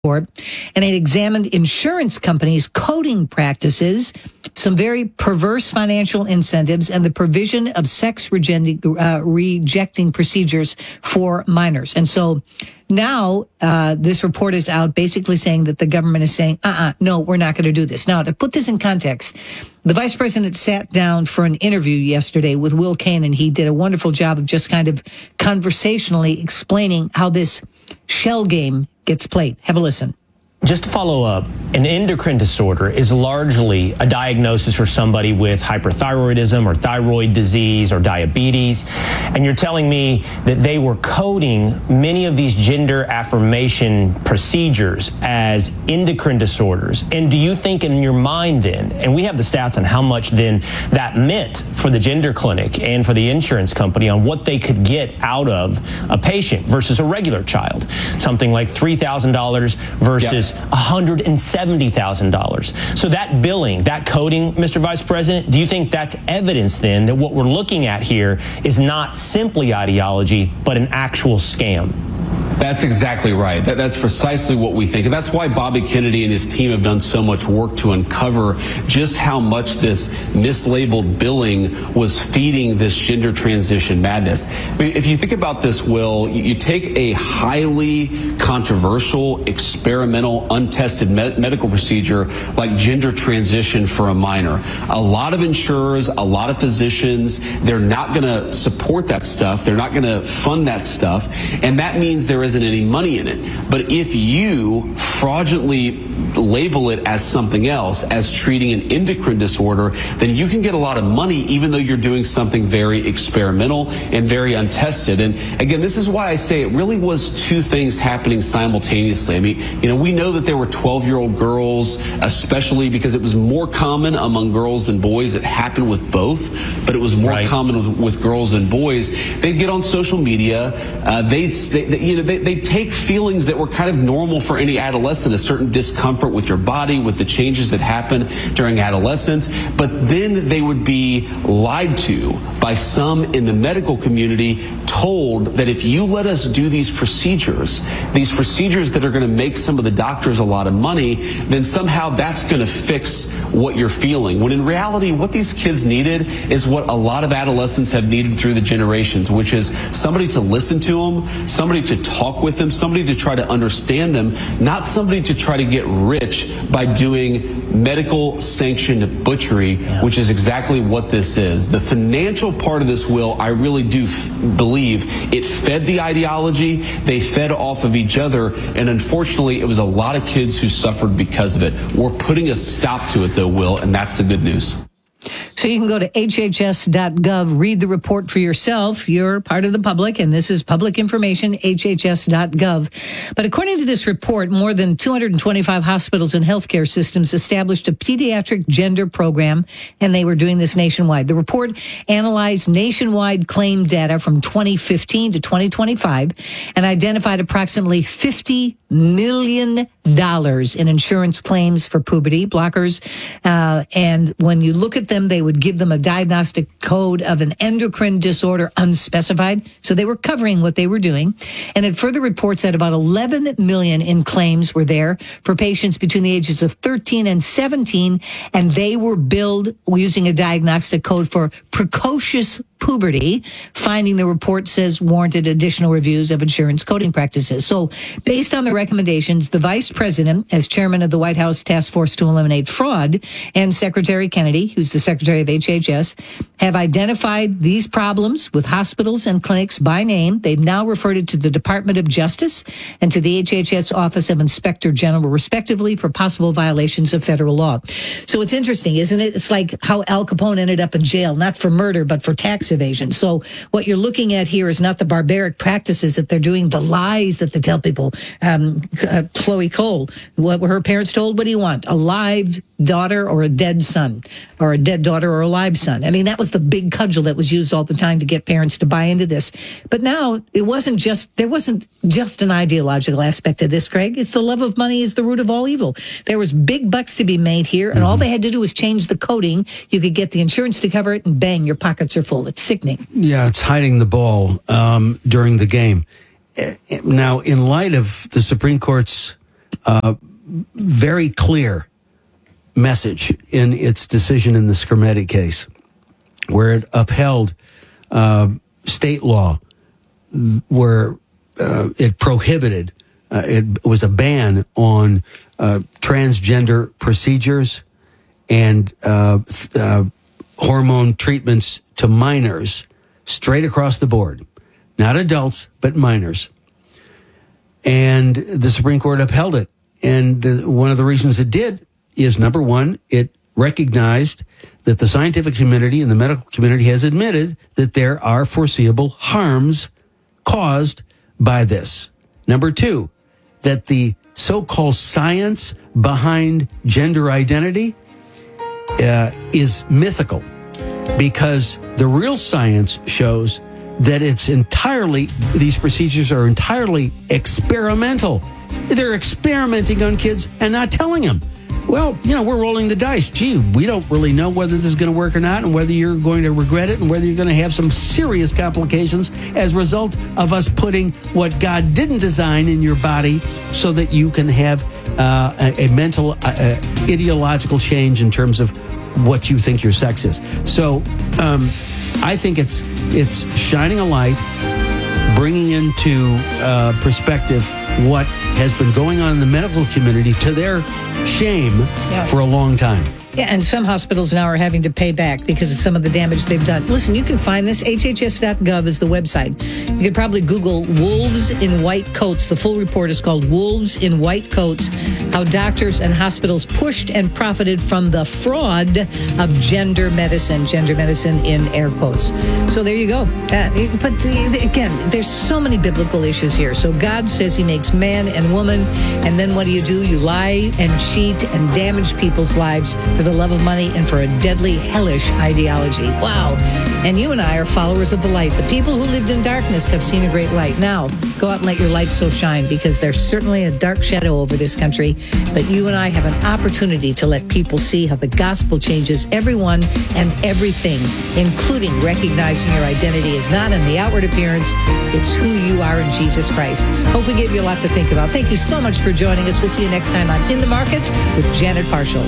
report, and it examined insurance companies' coding practices, some very perverse financial incentives, and the provision of sex rejecting procedures for minors. And so now this report is out basically saying that the government is saying, no, we're not going to do this. Now, to put this in context, the vice president sat down for an interview yesterday with Will Cain, and he did a wonderful job of just kind of conversationally explaining how this shell game gets played. Have a listen. Just to follow up, an endocrine disorder is largely a diagnosis for somebody with hyperthyroidism or thyroid disease or diabetes. And you're telling me that they were coding many of these gender affirmation procedures as endocrine disorders. And do you think in your mind then, and we have the stats on how much then that meant for the gender clinic and for the insurance company on what they could get out of a patient versus a regular child, something like $3,000 versus $170,000. So that billing, that coding, Mr. Vice President, do you think that's evidence then that what we're looking at here is not simply ideology, but an actual scam? That's exactly right. That's precisely what we think. And that's why Bobby Kennedy and his team have done so much work to uncover just how much this mislabeled billing was feeding this gender transition madness. I mean, if you think about this, Will, you take a highly controversial, experimental, untested medical procedure like gender transition for a minor. A lot of insurers, a lot of physicians, they're not going to support that stuff. They're not going to fund that stuff. And that means there isn't any money in it. But if you fraudulently label it as something else, as treating an endocrine disorder, then you can get a lot of money even though you're doing something very experimental and very untested. And again, this is why I say it really was two things happening simultaneously. I mean, we know that there were 12-year-old girls, especially because it was more common among girls than boys. It happened with both, but it was more common with girls than boys. They'd get on social media. They take feelings that were kind of normal for any adolescent, a certain discomfort with your body, with the changes that happen during adolescence, but then they would be lied to by some in the medical community, told that if you let us do these procedures that are going to make some of the doctors a lot of money, then somehow that's going to fix what you're feeling. When in reality, what these kids needed is what a lot of adolescents have needed through the generations, which is somebody to listen to them, somebody to talk with them, somebody to try to understand them, not somebody to try to get rich by doing medical sanctioned butchery, which is exactly what this is. The financial part of this, Will, I really do believe it fed the ideology. They fed off of each other. And unfortunately, it was a lot of kids who suffered because of it. We're putting a stop to it, though, Will, and that's the good news. So you can go to hhs.gov, read the report for yourself. You're part of the public, and this is public information, hhs.gov. But according to this report, more than 225 hospitals and healthcare systems established a pediatric gender program, and they were doing this nationwide. The report analyzed nationwide claim data from 2015 to 2025 and identified approximately $50 million in insurance claims for puberty blockers. And when you look at them, they would give them a diagnostic code of an endocrine disorder unspecified. So they were covering what they were doing. And it further reports that about 11 million in claims were there for patients between the ages of 13 and 17. And they were billed using a diagnostic code for precocious puberty, finding the report says warranted additional reviews of insurance coding practices. So based on the recommendations, the vice president, as chairman of the White House Task Force to Eliminate Fraud, and Secretary Kennedy, who's the secretary of HHS, have identified these problems with hospitals and clinics by name. They've now referred it to the Department of Justice and to the HHS Office of Inspector General, respectively, for possible violations of federal law. So it's interesting, isn't it? It's like how Al Capone ended up in jail, not for murder, but for tax evasion. So what you're looking at here is not the barbaric practices that they're doing, the lies that they tell people. Chloe Cole, what were her parents told? What do you want? A live daughter or a dead son, or a dead daughter or a live son? I mean, that was the big cudgel that was used all the time to get parents to buy into this. But now there wasn't just an ideological aspect of this, Craig. It's the love of money is the root of all evil. There was big bucks to be made here, and all they had to do was change the coding. You could get the insurance to cover it, and bang, your pockets are full. It's sickening. Yeah, it's hiding the ball during the game. Now, in light of the Supreme Court's very clear message in its decision in the Skrmetti case, where it upheld state law, where it prohibited, it was a ban on transgender procedures and hormone treatments to minors, straight across the board. Not adults, but minors. And the Supreme Court upheld it. And one of the reasons it did is, number one, it recognized that the scientific community and the medical community has admitted that there are foreseeable harms caused by this. Number two, that the so-called science behind gender identity is mythical, because the real science shows that these procedures are entirely experimental. They're experimenting on kids and not telling them. Well, we're rolling the dice. Gee, we don't really know whether this is going to work or not, and whether you're going to regret it, and whether you're going to have some serious complications as a result of us putting what God didn't design in your body so that you can have a mental, ideological change in terms of what you think your sex is. So I think it's shining a light, bringing into perspective what has been going on in the medical community, to their shame, for a long time. Yeah, and some hospitals now are having to pay back because of some of the damage they've done. Listen, you can find this. HHS.gov is the website. You could probably Google wolves in white coats. The full report is called Wolves in White Coats, how doctors and hospitals pushed and profited from the fraud of gender medicine in air quotes. So there you go. But again, there's so many biblical issues here. So God says he makes man and woman, and then what do? You lie and cheat and damage people's lives for the love of money and for a deadly, hellish ideology. Wow. And you and I are followers of the light. The people who lived in darkness have seen a great light. Now, go out and let your light so shine, because there's certainly a dark shadow over this country. But you and I have an opportunity to let people see how the gospel changes everyone and everything, including recognizing your identity is not in the outward appearance, it's who you are in Jesus Christ. Hope we gave you a lot to think about. Thank you so much for joining us. We'll see you next time on In the Market with Janet Parshall.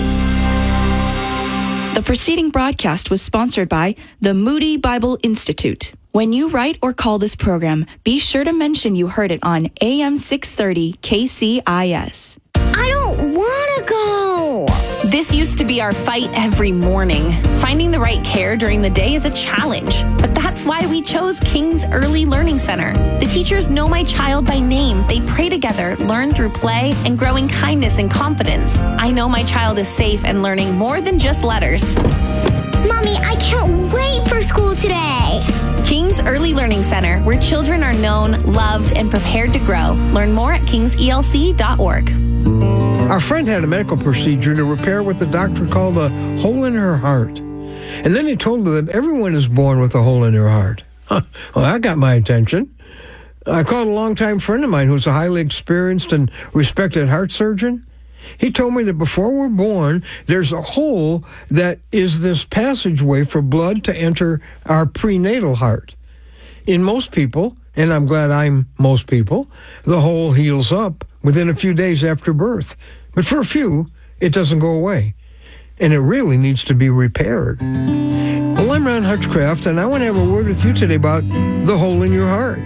The preceding broadcast was sponsored by the Moody Bible Institute. When you write or call this program, be sure to mention you heard it on AM 630 KCIS. I don't want to go. This used to be our fight every morning. Finding the right care during the day is a challenge, but that's why we chose King's Early Learning Center. The teachers know my child by name. They pray together, learn through play, and grow in kindness and confidence. I know my child is safe and learning more than just letters. Mommy, I can't wait for school today. King's Early Learning Center, where children are known, loved, and prepared to grow. Learn more at kingselc.org. Our friend had a medical procedure to repair what the doctor called a hole in her heart. And then he told her that everyone is born with a hole in their heart. Well, that got my attention. I called a longtime friend of mine who's a highly experienced and respected heart surgeon. He told me that before we're born, there's a hole that is this passageway for blood to enter our prenatal heart. In most people, and I'm glad I'm most people, the hole heals up within a few days after birth. But for a few, it doesn't go away. And it really needs to be repaired. Well, I'm Ron Hutchcraft, and I want to have a word with you today about the hole in your heart.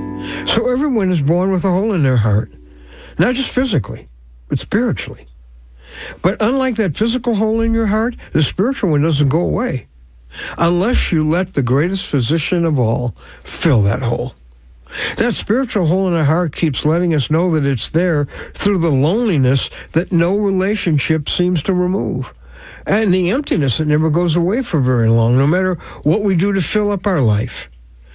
So everyone is born with a hole in their heart, not just physically, but spiritually. But unlike that physical hole in your heart, the spiritual one doesn't go away unless you let the greatest physician of all fill that hole. That spiritual hole in our heart keeps letting us know that it's there through the loneliness that no relationship seems to remove, and the emptiness that never goes away for very long, no matter what we do to fill up our life.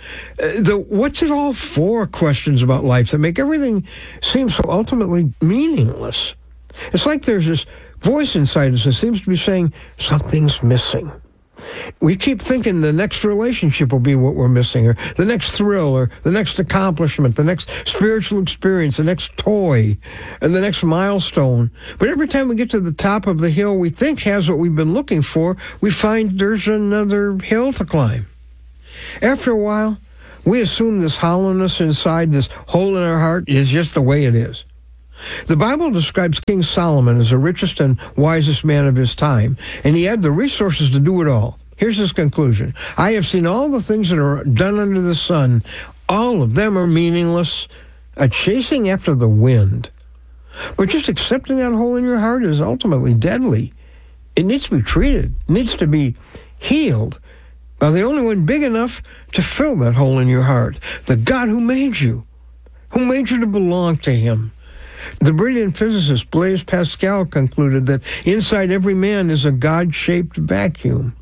The what's it all for questions about life that make everything seem so ultimately meaningless. It's like there's this voice inside us that seems to be saying, something's missing. We keep thinking the next relationship will be what we're missing, or the next thrill, or the next accomplishment, the next spiritual experience, the next toy, and the next milestone. But every time we get to the top of the hill we think has what we've been looking for, we find there's another hill to climb. After a while, we assume this hollowness inside, this hole in our heart, is just the way it is. The Bible describes King Solomon as the richest and wisest man of his time, and he had the resources to do it all. Here's his conclusion. I have seen all the things that are done under the sun. All of them are meaningless, a chasing after the wind. But just accepting that hole in your heart is ultimately deadly. It needs to be treated. It needs to be healed by the only one big enough to fill that hole in your heart, the God who made you to belong to him. The brilliant physicist Blaise Pascal concluded that inside every man is a God-shaped vacuum.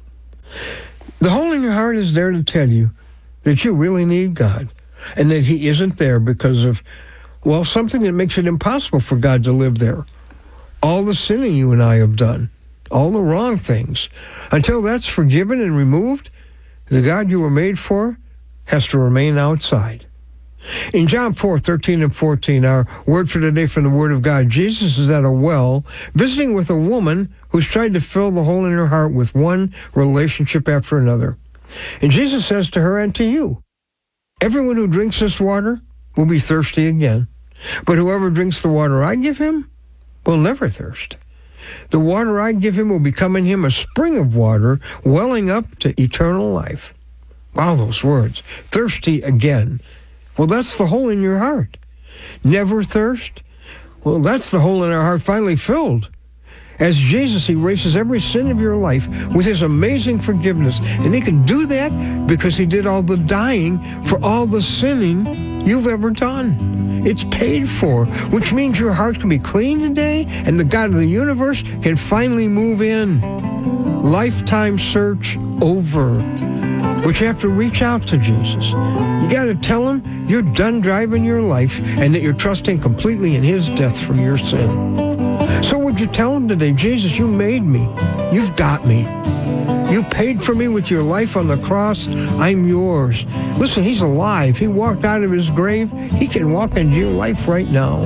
The hole in your heart is there to tell you that you really need God, and that he isn't there because of, well, something that makes it impossible for God to live there. All the sinning you and I have done, all the wrong things. Until that's forgiven and removed, the God you were made for has to remain outside. In John 4:13 and 14, our word for today from the Word of God, Jesus is at a well, visiting with a woman who's tried to fill the hole in her heart with one relationship after another. And Jesus says to her and to you, everyone who drinks this water will be thirsty again. But whoever drinks the water I give him will never thirst. The water I give him will become in him a spring of water welling up to eternal life. Wow, those words. Thirsty again. Well, that's the hole in your heart. Never thirst? Well, that's the hole in our heart finally filled. As Jesus erases every sin of your life with his amazing forgiveness. And he can do that because he did all the dying for all the sinning you've ever done. It's paid for, which means your heart can be clean today and the God of the universe can finally move in. Lifetime search over. But you have to reach out to Jesus. You got to tell him you're done driving your life and that you're trusting completely in his death for your sin. So would you tell him today, Jesus, you made me. You've got me. You paid for me with your life on the cross. I'm yours. Listen, he's alive. He walked out of his grave. He can walk into your life right now.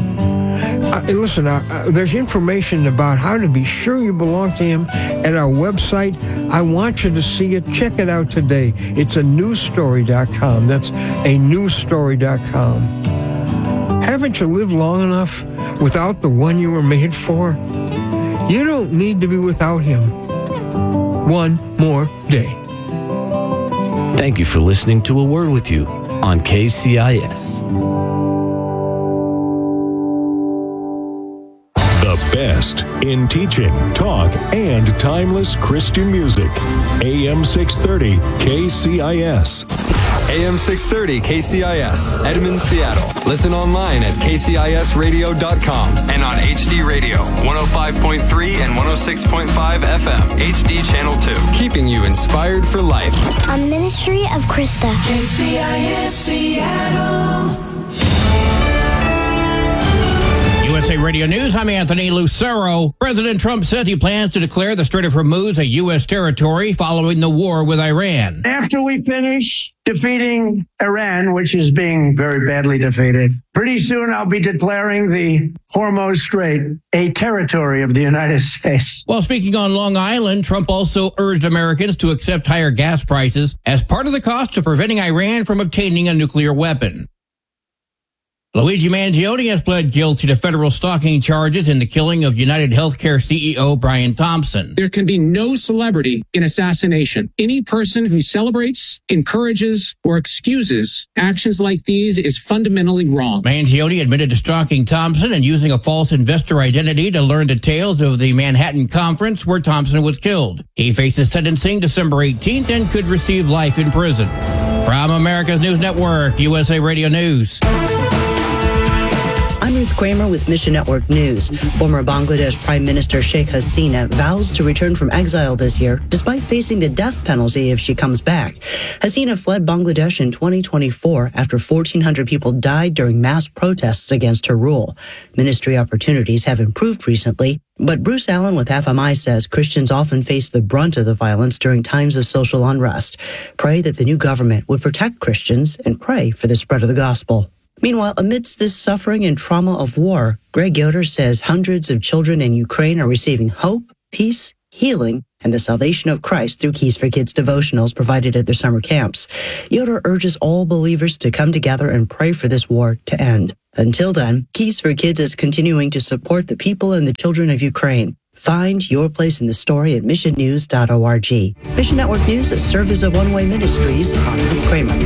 There's information about how to be sure you belong to him at our website. I want you to see it. Check it out today. It's anewstory.com. That's anewstory.com. Haven't you lived long enough without the one you were made for? You don't need to be without him one more day. Thank you for listening to A Word With You on KCIS. Best in teaching, talk, and timeless Christian music. AM 630 KCIS. AM 630 KCIS, Edmond, Seattle. Listen online at kcisradio.com and on HD Radio, 105.3 and 106.5 FM, HD Channel 2. Keeping you inspired for life. A ministry of Krista. KCIS Seattle. USA Radio News, I'm Anthony Lucero. President Trump says he plans to declare the Strait of Hormuz a U.S. territory following the war with Iran. After we finish defeating Iran, which is being very badly defeated, pretty soon I'll be declaring the Hormuz Strait a territory of the United States. While speaking on Long Island, Trump also urged Americans to accept higher gas prices as part of the cost of preventing Iran from obtaining a nuclear weapon. Luigi Mangione has pled guilty to federal stalking charges in the killing of United Healthcare CEO Brian Thompson. There can be no celebrity in assassination. Any person who celebrates, encourages, or excuses actions like these is fundamentally wrong. Mangione admitted to stalking Thompson and using a false investor identity to learn details of the Manhattan conference where Thompson was killed. He faces sentencing December 18th and could receive life in prison. From America's News Network, USA Radio News. I'm Ruth Kramer with Mission Network News. Former Bangladesh Prime Minister Sheikh Hasina vows to return from exile this year, despite facing the death penalty if she comes back. Hasina fled Bangladesh in 2024 after 1,400 people died during mass protests against her rule. Ministry opportunities have improved recently, but Bruce Allen with FMI says Christians often face the brunt of the violence during times of social unrest. Pray that the new government would protect Christians and pray for the spread of the gospel. Meanwhile, amidst this suffering and trauma of war, Greg Yoder says hundreds of children in Ukraine are receiving hope, peace, healing, and the salvation of Christ through Keys for Kids devotionals provided at their summer camps. Yoder urges all believers to come together and pray for this war to end. Until then, Keys for Kids is continuing to support the people and the children of Ukraine. Find your place in the story at missionnews.org. Mission Network News, a service of One Way Ministries. I'm Ruth Kramer.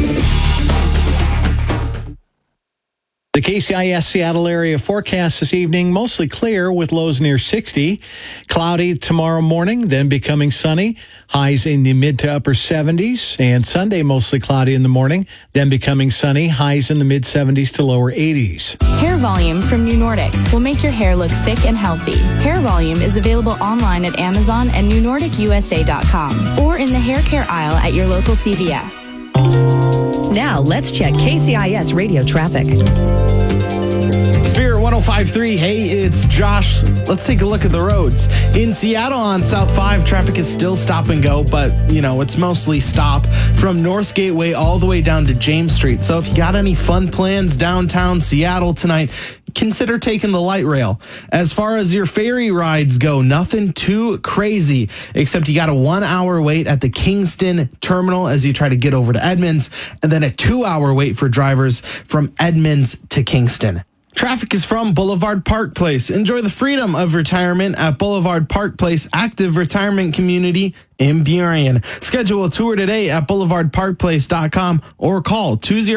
The KCIS Seattle area forecast this evening, mostly clear with lows near 60. Cloudy tomorrow morning, then becoming sunny. Highs in the mid to upper 70s. And Sunday, mostly cloudy in the morning, then becoming sunny. Highs in the mid 70s to lower 80s. Hair Volume from New Nordic will make your hair look thick and healthy. Hair Volume is available online at Amazon and NewNordicUSA.com or in the hair care aisle at your local CVS. Now, let's check KCIS radio traffic. Spirit 105.3, hey, it's Josh. Let's take a look at the roads. In Seattle on South 5, traffic is still stop and go, but, it's mostly stop from North Gateway all the way down to James Street. So if you got any fun plans downtown Seattle tonight, consider taking the light rail. As far as your ferry rides go, nothing too crazy, except you got a 1 hour wait at the Kingston terminal as you try to get over to Edmonds, and then a 2 hour wait for drivers from Edmonds to Kingston. Traffic is from Boulevard Park Place. Enjoy the freedom of retirement at Boulevard Park Place Active Retirement Community in Burien. Schedule a tour today at boulevardparkplace.com or call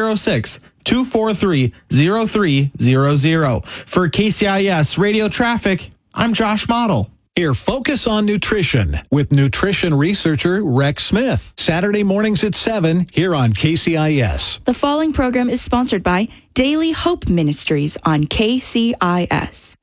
206-243-0300. For KCIS Radio Traffic, I'm Josh Model. Here, Focus on Nutrition with nutrition researcher Rex Smith. Saturday mornings at 7 here on KCIS. The following program is sponsored by Daily Hope Ministries on KCIS.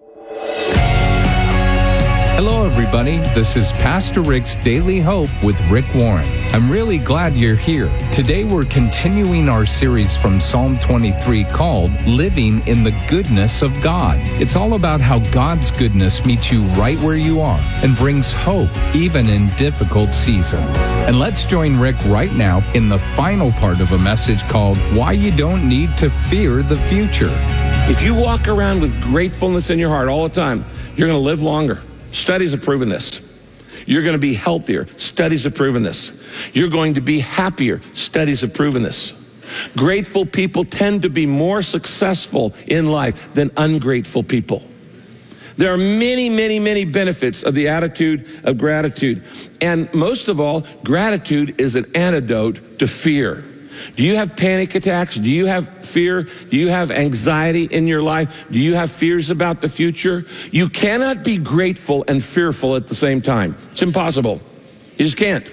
Hello, everybody. This is Pastor Rick's Daily Hope with Rick Warren. I'm really glad you're here. Today, we're continuing our series from Psalm 23 called Living in the Goodness of God. It's all about how God's goodness meets you right where you are and brings hope even in difficult seasons. And let's join Rick right now in the final part of a message called Why You Don't Need to Fear the Future. If you walk around with gratefulness in your heart all the time, you're going to live longer. Studies have proven this. You're going to be healthier. Studies have proven this. You're going to be happier. Studies have proven this. Grateful people tend to be more successful in life than ungrateful people. There are many, many, many benefits of the attitude of gratitude. And most of all, gratitude is an antidote to fear. Do you have panic attacks? Do you have fear? Do you have anxiety in your life? Do you have fears about the future? You cannot be grateful and fearful at the same time. It's impossible. You just can't.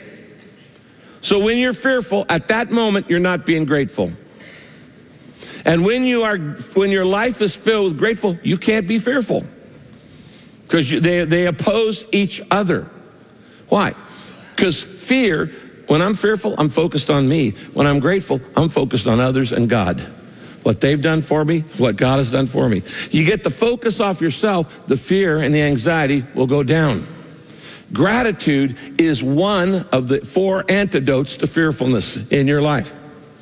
So when you're fearful, at that moment, you're not being grateful. And when your life is filled with grateful, you can't be fearful because they oppose each other. Why? Because fear, when I'm fearful, I'm focused on me. When I'm grateful, I'm focused on others and God. What they've done for me, what God has done for me. You get the focus off yourself, the fear and the anxiety will go down. Gratitude is one of the 4 antidotes to fearfulness in your life.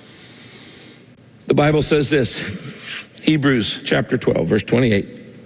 The Bible says this, Hebrews chapter 12, verse 28.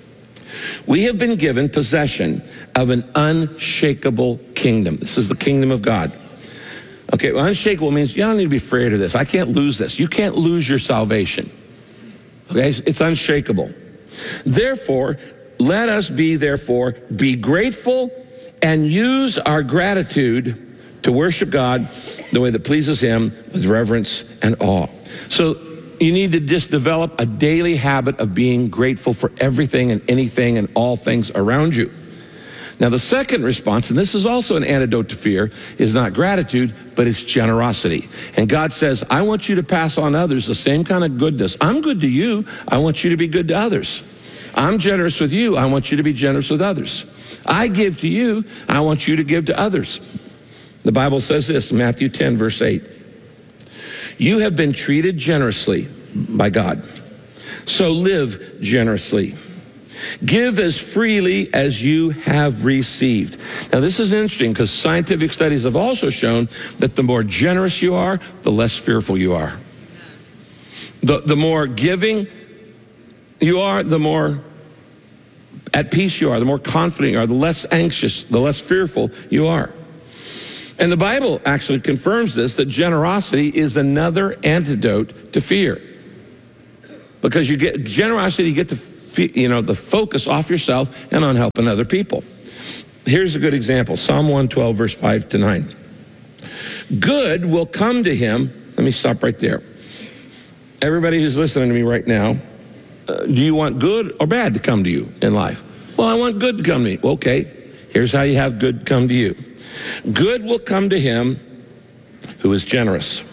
We have been given possession of an unshakable kingdom. This is the kingdom of God. Okay, well, unshakable means you don't need to be afraid of this. I can't lose this. You can't lose your salvation. Okay, it's unshakable. Therefore, let us be grateful and use our gratitude to worship God the way that pleases Him with reverence and awe. So you need to just develop a daily habit of being grateful for everything and anything and all things around you. Now, the second response, and this is also an antidote to fear, is not gratitude, but it's generosity. And God says, I want you to pass on others the same kind of goodness. I'm good to you. I want you to be good to others. I'm generous with you. I want you to be generous with others. I give to you. I want you to give to others. The Bible says this in Matthew 10, verse 8. You have been treated generously by God. So live generously. Give as freely as you have received. Now, this is interesting because scientific studies have also shown that the more generous you are, the less fearful you are. The more giving you are, the more at peace you are, the more confident you are, the less anxious, the less fearful you are. And the Bible actually confirms this, that generosity is another antidote to fear. Because you get generosity, you get to, the focus off yourself and on helping other people. Here's a good example. Psalm 112, verse 5 to 9. Good will come to him. Let me stop right there. Everybody who's listening to me right now, do you want good or bad to come to you in life? Well, I want good to come to me. Okay, here's how you have good come to you. Good will come to him who is generous.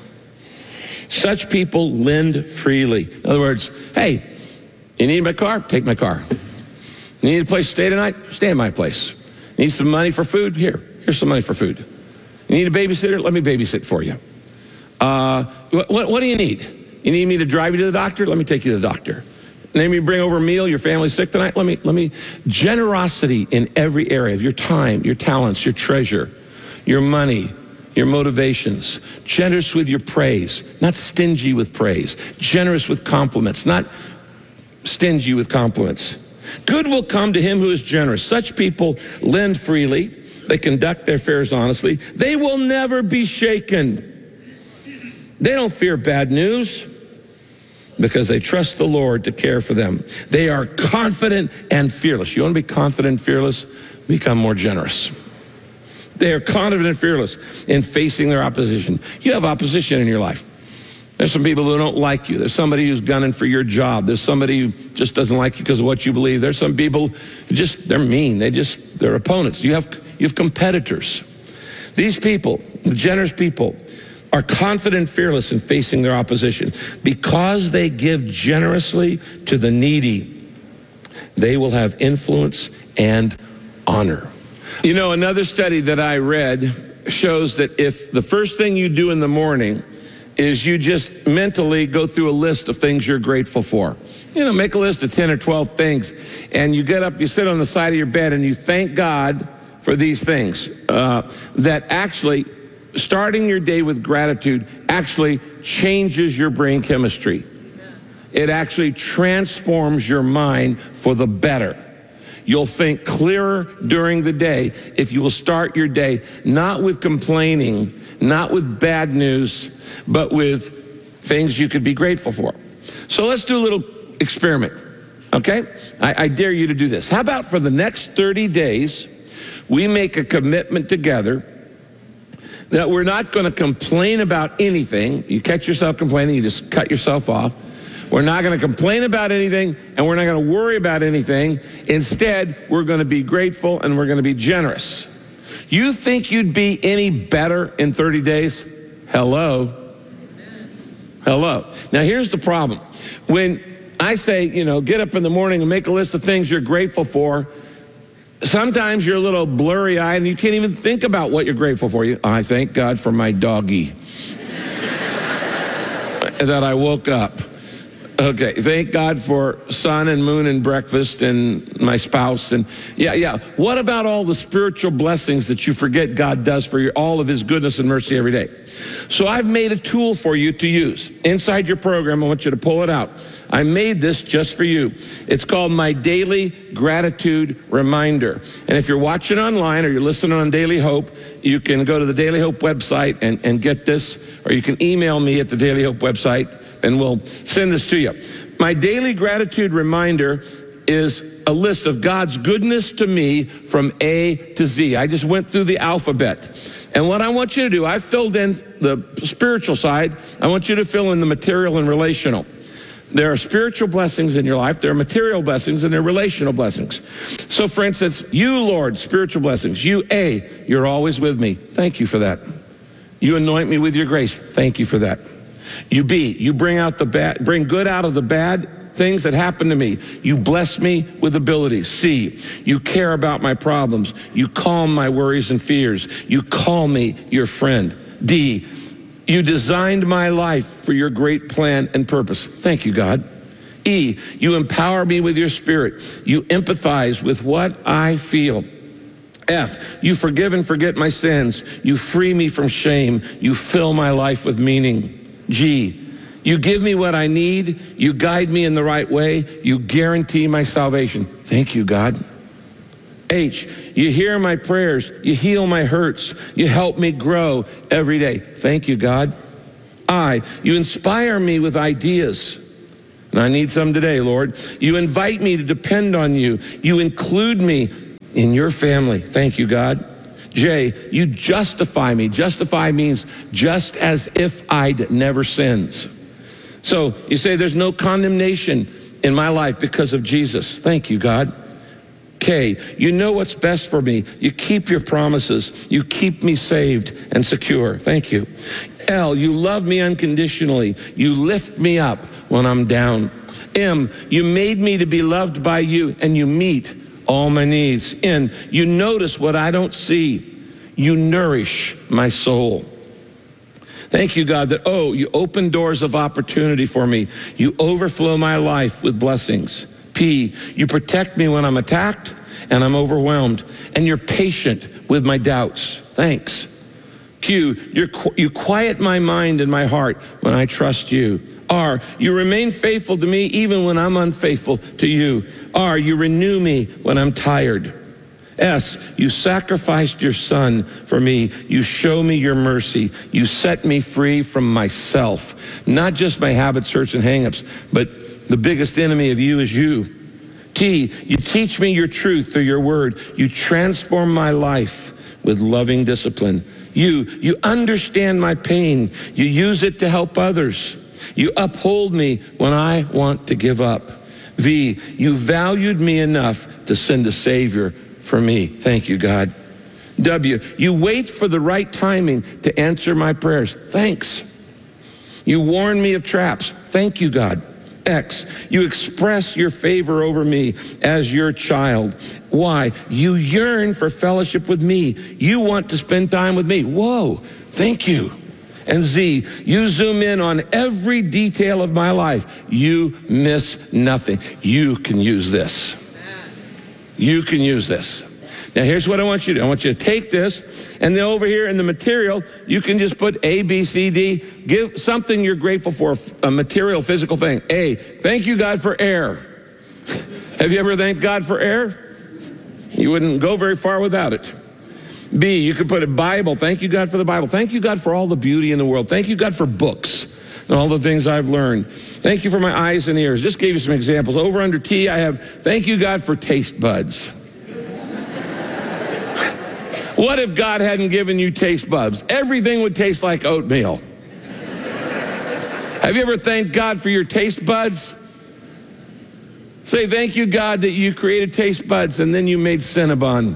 Such people lend freely. In other words, hey, you need my car? Take my car. You need a place to stay tonight? Stay in my place. You need some money for food? Here's some money for food. You need a babysitter? Let me babysit for you. What do you need? You need me to drive you to the doctor? Let me take you to the doctor. Need me to bring over a meal? Your family's sick tonight? Let me. Generosity in every area of your time, your talents, your treasure, your money, your motivations. Generous with your praise, not stingy with praise. Generous with compliments, not stingy with compliments. Good will come to him who is generous. Such people lend freely. They conduct their affairs honestly. They will never be shaken. They don't fear bad news because they trust the Lord to care for them. They are confident and fearless. You want to be confident and fearless? Become more generous. They are confident and fearless in facing their opposition. You have opposition in your life. There's some people who don't like you. There's somebody who's gunning for your job. There's somebody who just doesn't like you because of what you believe. There's some people who they're mean. They're opponents. You have competitors. These people, the generous people, are confident and fearless in facing their opposition. Because they give generously to the needy, they will have influence and honor. Another study that I read shows that if the first thing you do in the morning is you just mentally go through a list of things you're grateful for. Make a list of 10 or 12 things, and you get up, you sit on the side of your bed, and you thank God for these things. That actually, starting your day with gratitude actually changes your brain chemistry. It actually transforms your mind for the better. You'll think clearer during the day if you will start your day not with complaining, not with bad news, but with things you could be grateful for. So let's do a little experiment, okay? I dare you to do this. How about for the next 30 days, we make a commitment together that we're not going to complain about anything. You catch yourself complaining, you just cut yourself off. We're not going to complain about anything, and we're not going to worry about anything. Instead, we're going to be grateful, and we're going to be generous. You think you'd be any better in 30 days? Hello. Now, here's the problem. When I say, get up in the morning and make a list of things you're grateful for, sometimes you're a little blurry-eyed, and you can't even think about what you're grateful for. I thank God for my doggy that I woke up. Okay, thank God for sun and moon and breakfast and my spouse. And yeah. What about all the spiritual blessings that you forget God does for you, all of his goodness and mercy every day? So I've made a tool for you to use. Inside your program, I want you to pull it out. I made this just for you. It's called My Daily Gratitude Reminder. And if you're watching online or you're listening on Daily Hope, you can go to the Daily Hope website and get this, or you can email me at the Daily Hope website, and we'll send this to you. My Daily Gratitude Reminder is a list of God's goodness to me from A to Z. I just went through the alphabet. And what I want you to do, I filled in the spiritual side. I want you to fill in the material and relational. There are spiritual blessings in your life. There are material blessings, and there are relational blessings. So, for instance, you, Lord, spiritual blessings. You, A, you're always with me. Thank you for that. You anoint me with your grace. Thank you for that. You, B, you bring good out of the bad things that happen to me. You bless me with abilities. C, you care about my problems. You calm my worries and fears. You call me your friend. D, you designed my life for your great plan and purpose. Thank you, God. E, you empower me with your spirit. You empathize with what I feel. F, you forgive and forget my sins. You free me from shame. You fill my life with meaning. G, you give me what I need. You guide me in the right way. You guarantee my salvation. Thank you, God. H, you hear my prayers. You heal my hurts. You help me grow every day. Thank you, God. I, you inspire me with ideas. And I need some today, Lord. You invite me to depend on you. You include me in your family. Thank you, God. J, you justify me. Justify means just as if I'd never sinned. So you say there's no condemnation in my life because of Jesus. Thank you, God. K, you know what's best for me. You keep your promises. You keep me saved and secure. Thank you. L, you love me unconditionally. You lift me up when I'm down. M, you made me to be loved by you, and you meet all my needs. N, you notice what I don't see. You nourish my soul. Thank you, God, that, you open doors of opportunity for me. You overflow my life with blessings. P, you protect me when I'm attacked and I'm overwhelmed, and you're patient with my doubts. Thanks. Q, you quiet my mind and my heart when I trust you. R, you remain faithful to me even when I'm unfaithful to you. R, you renew me when I'm tired. S, you sacrificed your son for me. You show me your mercy. You set me free from myself. Not just my habits, hurts, and hang-ups, but the biggest enemy of you is you. T, you teach me your truth through your word. You transform my life with loving discipline. You understand my pain. You use it to help others. You uphold me when I want to give up. V, you valued me enough to send a Savior for me. Thank you, God. W, you wait for the right timing to answer my prayers. Thanks. You warn me of traps. Thank you, God. X, you express your favor over me as your child. Y, you yearn for fellowship with me. You want to spend time with me. Whoa, thank you. And Z, you zoom in on every detail of my life. You miss nothing. You can use this. You can use this. Now, here's what I want you to do. I want you to take this, and then over here in the material, you can just put A, B, C, D. Give something you're grateful for, a material, physical thing. A, thank you, God, for air. Have you ever thanked God for air? You wouldn't go very far without it. B, you could put a Bible. Thank you, God, for the Bible. Thank you, God, for all the beauty in the world. Thank you, God, for books and all the things I've learned. Thank you for my eyes and ears. Just gave you some examples. Over under T, I have, thank you, God, for taste buds. What if God hadn't given you taste buds? Everything would taste like oatmeal. Have you ever thanked God for your taste buds? Say, thank you, God, that you created taste buds and then you made Cinnabon.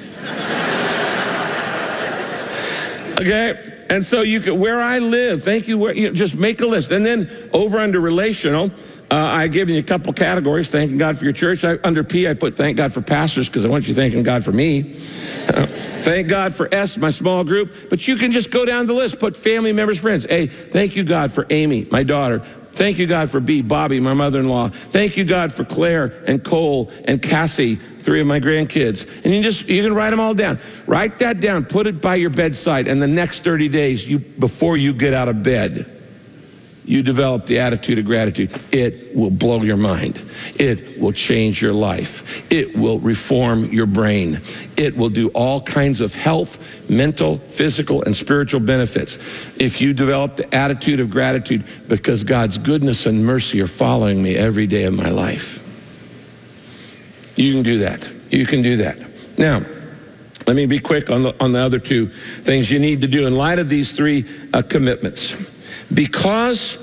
Okay? And so you can, where I live, thank you, just make a list. And then over under relational, I give you a couple categories. Thanking God for your church. Under P, I put thank God for pastors because I want you thanking God for me. Thank God for S, my small group. But you can just go down the list. Put family members, friends. A, thank you, God, for Amy, my daughter. Thank you, God, for B, Bobby, my mother-in-law. Thank you, God, for Claire and Cole and Cassie, 3 of my grandkids. And you can write them all down. Write that down. Put it by your bedside. And the next 30 days, before you get out of bed, you develop the attitude of gratitude. It will blow your mind. It will change your life. It will reform your brain. It will do all kinds of health, mental, physical, and spiritual benefits if you develop the attitude of gratitude, because God's goodness and mercy are following me every day of my life. You can do that. You can do that. Now, let me be quick on the other two things you need to do in light of these 3 commitments. Because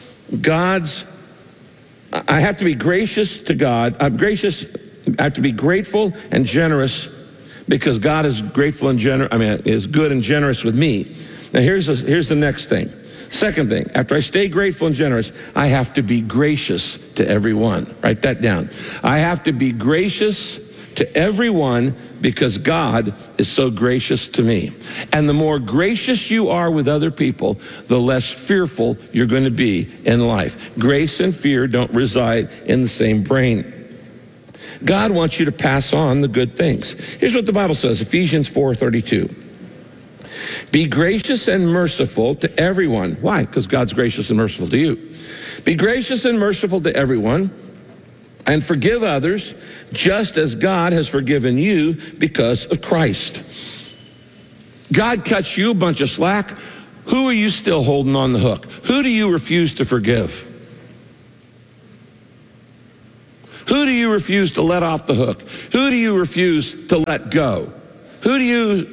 I have to be gracious to God. I have to be grateful and generous because God is grateful and is good and generous with me. Now here's the next thing. Second thing, after I stay grateful and generous, I have to be gracious to everyone. Write that down. I have to be gracious to everyone because God is so gracious to me. And the more gracious you are with other people, the less fearful you're going to be in life. Grace and fear don't reside in the same brain. God wants you to pass on the good things. Here's what the Bible says, Ephesians 4:32. Be gracious and merciful to everyone. Why? Because God's gracious and merciful to you. Be gracious and merciful to everyone, and forgive others just as God has forgiven you because of Christ. God cuts you a bunch of slack. Who are you still holding on the hook? Who do you refuse to forgive? Who do you refuse to let off the hook? Who do you refuse to let go? Who do you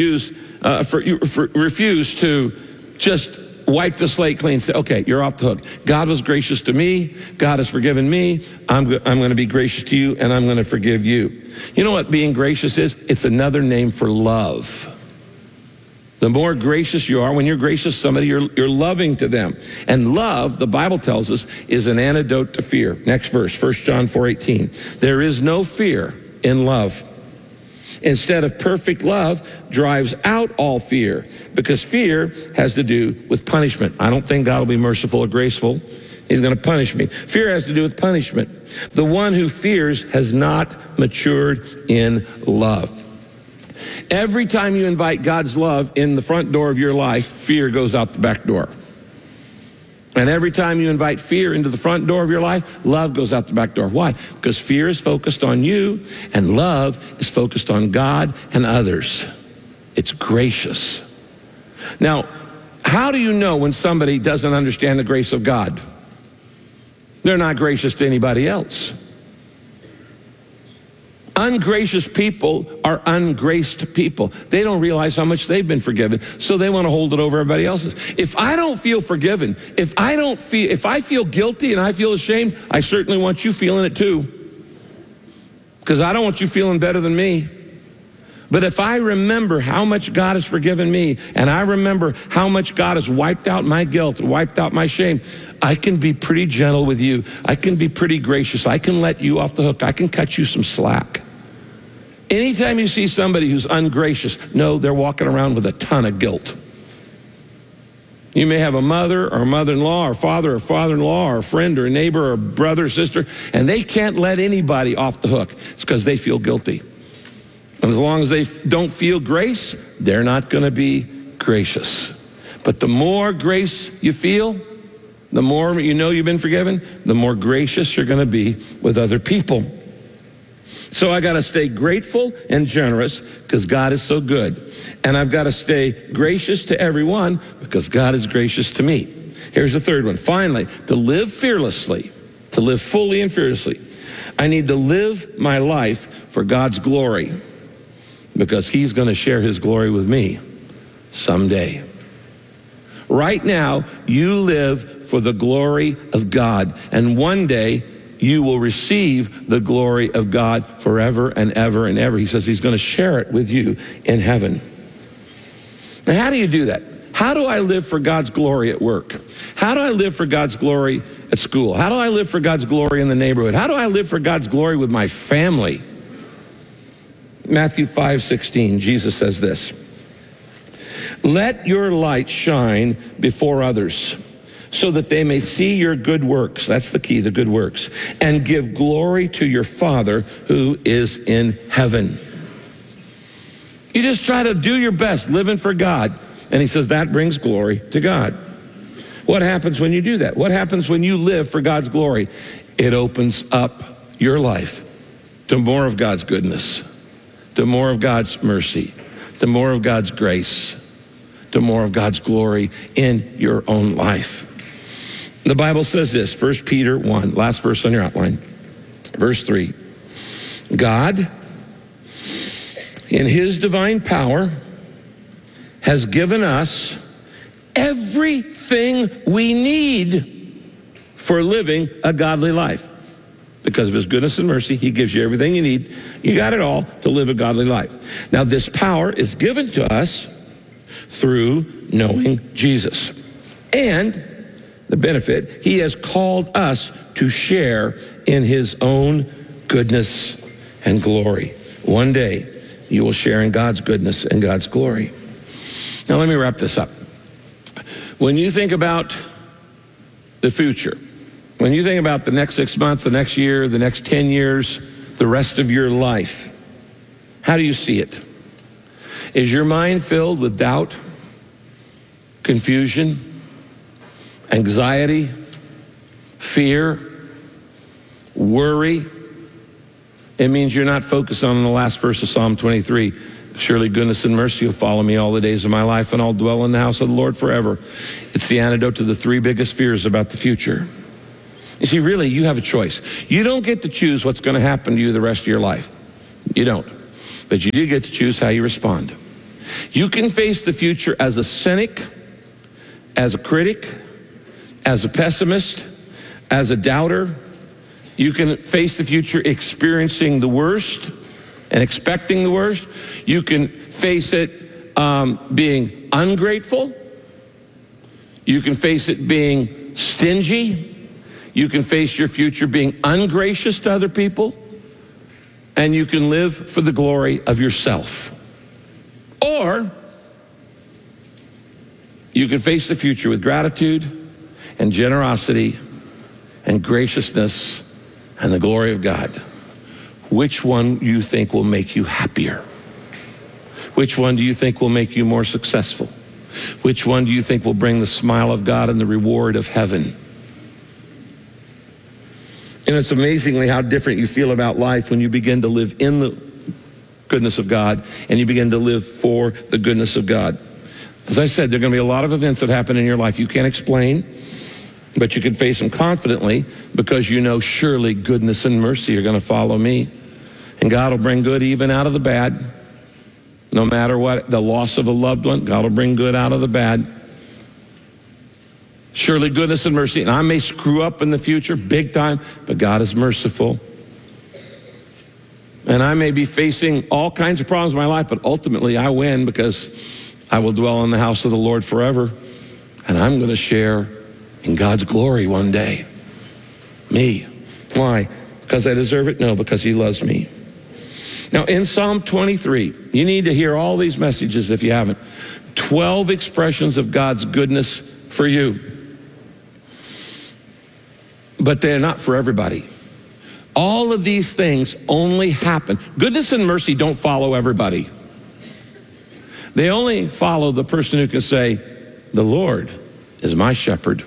refuse to just wipe the slate clean and say, okay, you're off the hook. God was gracious to me. God has forgiven me. I'm going to be gracious to you, and I'm going to forgive you. You know what being gracious is? It's another name for love. The more gracious you are, when you're gracious to somebody, you're loving to them. And love, the Bible tells us, is an antidote to fear. Next verse, 1 John 4:18. There is no fear in love. Instead of perfect love drives out all fear, because fear has to do with punishment. I don't think God will be merciful or graceful. He's going to punish me. Fear has to do with punishment. The one who fears has not matured in love. Every time you invite God's love in the front door of your life, fear goes out the back door. And every time you invite fear into the front door of your life, love goes out the back door. Why? Because fear is focused on you, and love is focused on God and others. It's gracious. Now, how do you know when somebody doesn't understand the grace of God? They're not gracious to anybody else. Ungracious people are ungraced people. They don't realize how much they've been forgiven, so they want to hold it over everybody else's. If I don't feel forgiven, if I feel guilty and I feel ashamed, I certainly want you feeling it too. Because I don't want you feeling better than me. But if I remember how much God has forgiven me, and I remember how much God has wiped out my guilt, wiped out my shame, I can be pretty gentle with you. I can be pretty gracious. I can let you off the hook. I can cut you some slack. Anytime you see somebody who's ungracious, know they're walking around with a ton of guilt. You may have a mother or a mother-in-law or father-in-law or a friend or a neighbor or a brother or sister, and they can't let anybody off the hook. It's because they feel guilty. And as long as they don't feel grace, they're not going to be gracious. But the more grace you feel, the more you know you've been forgiven, the more gracious you're going to be with other people. So I got to stay grateful and generous because God is so good. And I've got to stay gracious to everyone because God is gracious to me. Here's the third one. Finally, to live fearlessly, to live fully and fearlessly, I need to live my life for God's glory, because he's going to share his glory with me someday. Right now, you live for the glory of God, and one day you will receive the glory of God forever and ever and ever. He says he's going to share it with you in heaven. Now, how do you do that? How do I live for God's glory at work? How do I live for God's glory at school? How do I live for God's glory in the neighborhood? How do I live for God's glory with my family? Matthew 5:16, Jesus says this: let your light shine before others, so that they may see your good works. That's the key, the good works. And give glory to your Father who is in heaven. You just try to do your best, living for God. And he says that brings glory to God. What happens when you do that? What happens when you live for God's glory? It opens up your life to more of God's goodness, to more of God's mercy, to more of God's grace, to more of God's glory in your own life. The Bible says this, 1 Peter 1, last verse on your outline, verse 3. God, in his divine power, has given us everything we need for living a godly life. Because of his goodness and mercy, he gives you everything you need. You got it all to live a godly life. Now, this power is given to us through knowing Jesus. And the benefit, he has called us to share in his own goodness and glory. One day, you will share in God's goodness and God's glory. Now, let me wrap this up. When you think about the future, when you think about the next 6 months, the next year, the next 10 years, the rest of your life, how do you see it? Is your mind filled with doubt, confusion, anxiety, fear, worry? It means you're not focused on the last verse of Psalm 23. Surely goodness and mercy will follow me all the days of my life, and I'll dwell in the house of the Lord forever. It's the antidote to the three biggest fears about the future. You see, really, you have a choice. You don't get to choose what's going to happen to you the rest of your life. You don't. But you do get to choose how you respond. You can face the future as a cynic, as a critic, as a pessimist, as a doubter. You can face the future experiencing the worst and expecting the worst. You can face it being ungrateful. You can face it being stingy. You can face your future being ungracious to other people. And you can live for the glory of yourself. Or you can face the future with gratitude and generosity and graciousness and the glory of God. Which one do you think will make you happier? Which one do you think will make you more successful? Which one do you think will bring the smile of God and the reward of heaven? And it's amazingly how different you feel about life when you begin to live in the goodness of God and you begin to live for the goodness of God. As I said, there are going to be a lot of events that happen in your life you can't explain, but you can face them confidently because you know surely goodness and mercy are going to follow me. And God will bring good even out of the bad. No matter what, the loss of a loved one, God will bring good out of the bad. Surely goodness and mercy. And I may screw up in the future big time, but God is merciful. And I may be facing all kinds of problems in my life, but ultimately I win because I will dwell in the house of the Lord forever. And I'm going to share in God's glory one day. Me. Why? Because I deserve it? No, because he loves me. Now in Psalm 23, you need to hear all these messages if you haven't. 12 expressions of God's goodness for you. But they're not for everybody. All of these things only happen. Goodness and mercy don't follow everybody. They only follow the person who can say, the Lord is my shepherd.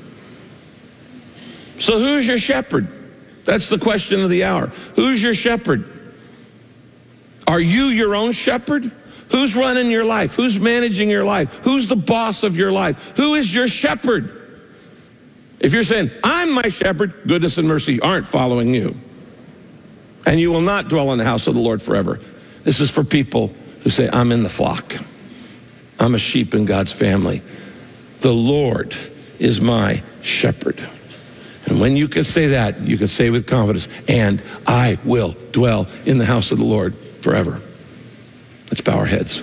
So who's your shepherd? That's the question of the hour. Who's your shepherd? Are you your own shepherd? Who's running your life? Who's managing your life? Who's the boss of your life? Who is your shepherd? If you're saying, I'm my shepherd, goodness and mercy aren't following you. And you will not dwell in the house of the Lord forever. This is for people who say, I'm in the flock. I'm a sheep in God's family. The Lord is my shepherd. And when you can say that, you can say with confidence, and I will dwell in the house of the Lord forever. Let's bow our heads.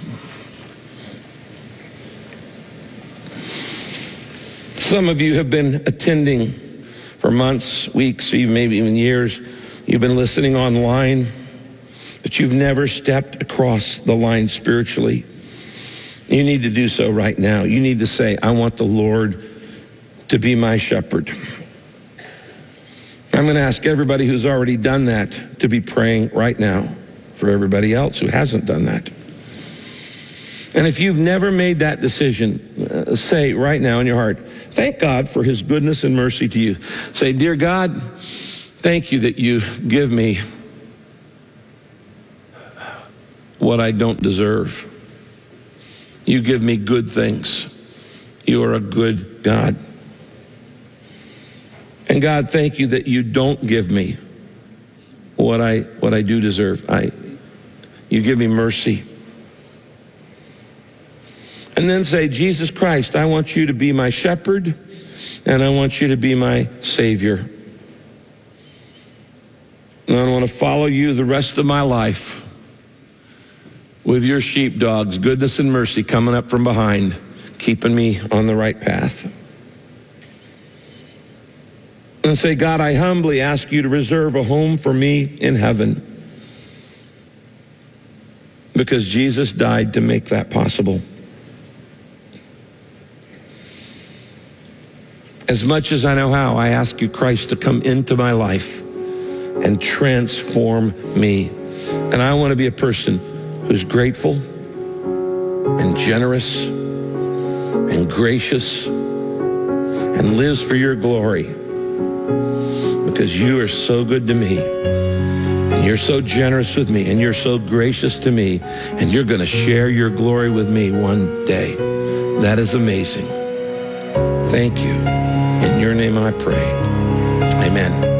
Some of you have been attending for months, weeks, even maybe even years. You've been listening online, but you've never stepped across the line spiritually. You need to do so right now. You need to say, I want the Lord to be my shepherd. I'm going to ask everybody who's already done that to be praying right now for everybody else who hasn't done that. And if you've never made that decision, say right now in your heart, thank God for his goodness and mercy to you. Say, dear God, thank you that you give me what I don't deserve. You give me good things. You are a good God. And God, thank you that you don't give me what I do deserve. You give me mercy. And then say, Jesus Christ, I want you to be my shepherd, and I want you to be my Savior. And I want to follow you the rest of my life with your sheepdogs, goodness and mercy coming up from behind, keeping me on the right path. And say, God, I humbly ask you to reserve a home for me in heaven, because Jesus died to make that possible. As much as I know how, I ask you, Christ, to come into my life and transform me. And I want to be a person who's grateful and generous and gracious and lives for your glory, because you are so good to me, and you're so generous with me, and you're so gracious to me, and you're going to share your glory with me one day. That is amazing. Thank you. In your name I pray. Amen. Amen.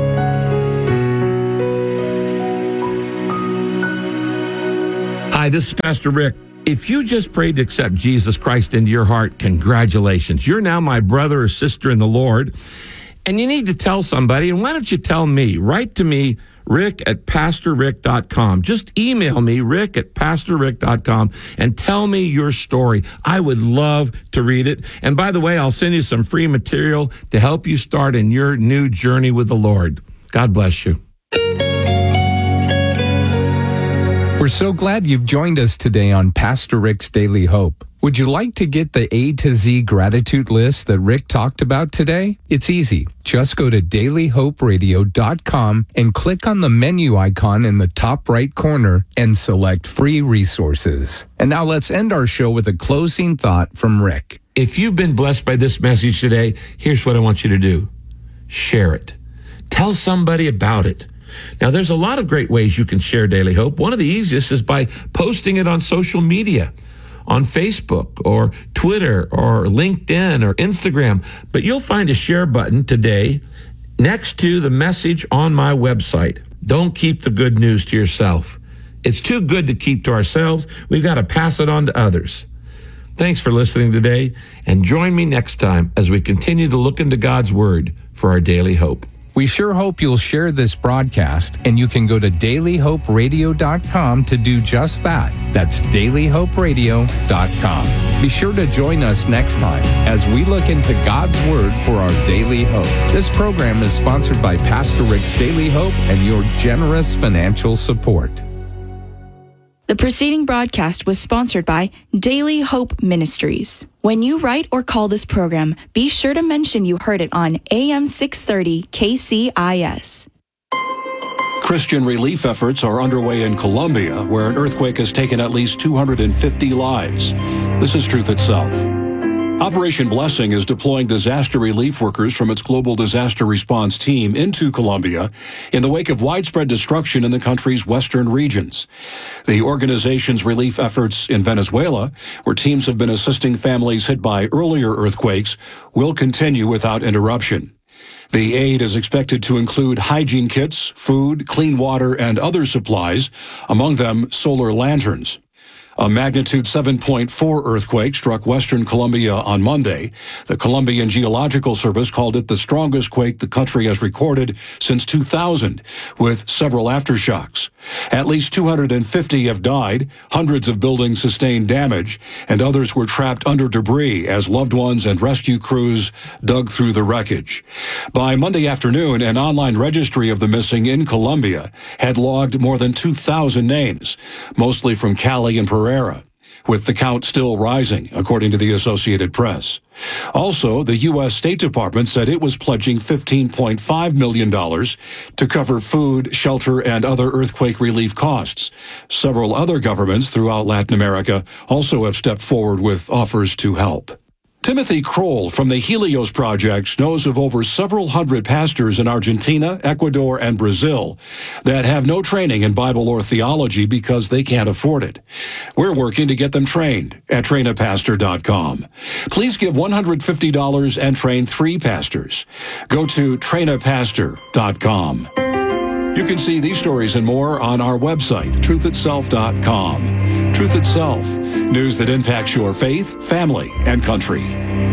Hi, this is Pastor Rick. If you just prayed to accept Jesus Christ into your heart, congratulations. You're now my brother or sister in the Lord, and you need to tell somebody. And why don't you tell me? Write to me, rick@pastorrick.com. Just email me, rick@pastorrick.com, and tell me your story. I would love to read it. And by the way, I'll send you some free material to help you start in your new journey with the Lord. God bless you. We're so glad you've joined us today on Pastor Rick's Daily Hope. Would you like to get the A to Z gratitude list that Rick talked about today? It's easy. Just go to dailyhoperadio.com and click on the menu icon in the top right corner and select free resources. And now let's end our show with a closing thought from Rick. If you've been blessed by this message today, here's what I want you to do. Share it. Tell somebody about it. Now, there's a lot of great ways you can share Daily Hope. One of the easiest is by posting it on social media, on Facebook or Twitter or LinkedIn or Instagram. But you'll find a share button today next to the message on my website. Don't keep the good news to yourself. It's too good to keep to ourselves. We've got to pass it on to others. Thanks for listening today, and join me next time as we continue to look into God's Word for our daily hope. We sure hope you'll share this broadcast, and you can go to dailyhoperadio.com to do just that. That's dailyhoperadio.com. Be sure to join us next time as we look into God's Word for our daily hope. This program is sponsored by Pastor Rick's Daily Hope and your generous financial support. The preceding broadcast was sponsored by Daily Hope Ministries. When you write or call this program, be sure to mention you heard it on AM 630 KCIS. Christian relief efforts are underway in Colombia, where an earthquake has taken at least 250 lives. This is Truth Itself. Operation Blessing is deploying disaster relief workers from its global disaster response team into Colombia in the wake of widespread destruction in the country's western regions. The organization's relief efforts in Venezuela, where teams have been assisting families hit by earlier earthquakes, will continue without interruption. The aid is expected to include hygiene kits, food, clean water, and other supplies, among them solar lanterns. A magnitude 7.4 earthquake struck western Colombia on Monday. The Colombian Geological Service called it the strongest quake the country has recorded since 2000, with several aftershocks. At least 250 have died, hundreds of buildings sustained damage, and others were trapped under debris as loved ones and rescue crews dug through the wreckage. By Monday afternoon, an online registry of the missing in Colombia had logged more than 2,000 names, mostly from Cali and Pereira, with the count still rising, according to the Associated Press. Also, the U.S. State Department said it was pledging $15.5 million to cover food, shelter, and other earthquake relief costs. Several other governments throughout Latin America also have stepped forward with offers to help. Timothy Kroll from the Helios Project knows of over several hundred pastors in Argentina, Ecuador, and Brazil that have no training in Bible or theology because they can't afford it. We're working to get them trained at trainapastor.com. Please give $150 and train 3 pastors. Go to trainapastor.com. You can see these stories and more on our website, truthitself.com. Truth Itself, news that impacts your faith, family, and country.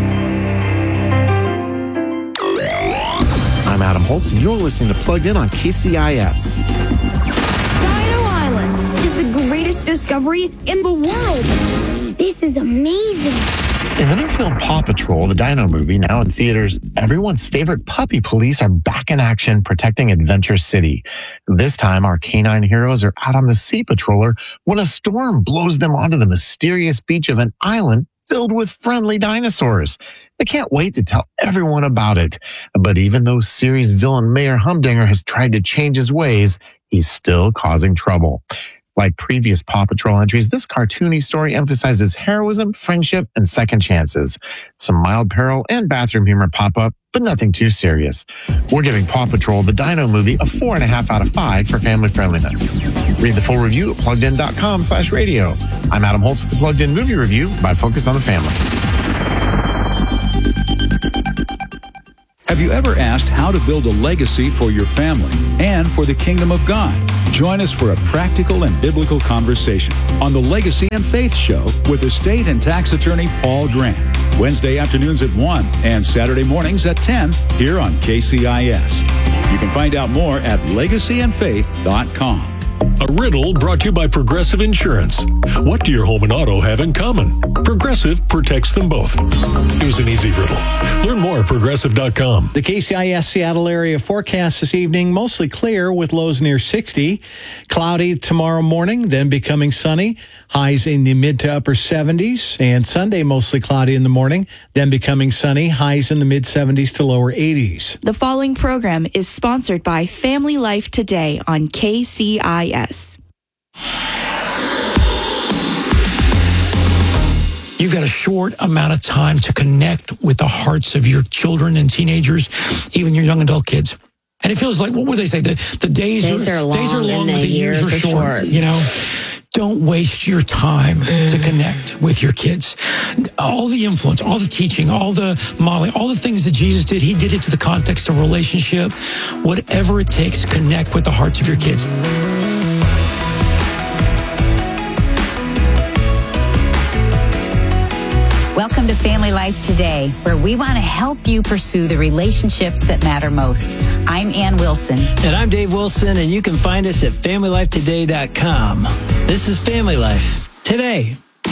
I'm Adam Holtz, and you're listening to Plugged In on KCIS. Dino Island is the greatest discovery in the world. This is amazing. In the new film Paw Patrol, the Dino movie, now in theaters, everyone's favorite puppy police are back in action protecting Adventure City. This time, our canine heroes are out on the sea patroller when a storm blows them onto the mysterious beach of an island filled with friendly dinosaurs. They can't wait to tell everyone about it. But even though series villain Mayor Humdinger has tried to change his ways, he's still causing trouble. Like previous Paw Patrol entries, this cartoony story emphasizes heroism, friendship, and second chances. Some mild peril and bathroom humor pop up, but nothing too serious. We're giving Paw Patrol, the Dino movie, a 4.5 out of 5 for family friendliness. Read the full review at pluggedin.com/radio. I'm Adam Holtz with the Plugged In Movie Review by Focus on the Family. Have you ever asked how to build a legacy for your family and for the kingdom of God? Join us for a practical and biblical conversation on the Legacy and Faith Show with estate and tax attorney Paul Grant. Wednesday afternoons at 1 and Saturday mornings at 10 here on KCIS. You can find out more at legacyandfaith.com. A riddle brought to you by Progressive Insurance. What do your home and auto have in common? Progressive protects them both. Here's an easy riddle. Learn more at Progressive.com. The KCIS Seattle area forecast this evening, mostly clear with lows near 60. Cloudy tomorrow morning, then becoming sunny. Highs in the mid to upper 70s. And Sunday, mostly cloudy in the morning, then becoming sunny. Highs in the mid 70s to lower 80s. The following program is sponsored by Family Life Today on KCIS. You've got a short amount of time to connect with the hearts of your children and teenagers, even your young adult kids. And it feels like, what would they say? The days are long and the years are short. You know, don't waste your time to connect with your kids. All the influence, all the teaching, all the modeling, all the things that Jesus did, he did it to the context of relationship. Whatever it takes, connect with the hearts of your kids. Welcome to Family Life Today, where we want to help you pursue the relationships that matter most. I'm Ann Wilson. And I'm Dave Wilson, and you can find us at FamilyLifeToday.com. This is Family Life Today.